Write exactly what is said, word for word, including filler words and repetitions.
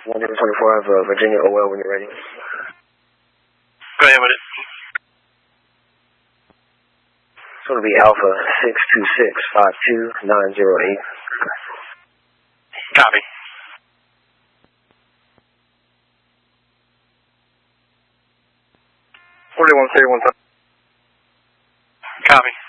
one twenty-four, I have uh, Virginia O L when you're ready. Go ahead with it. It's going to be Alpha six two six five two nine zero eight. Copy. forty-one thirty-one. Copy.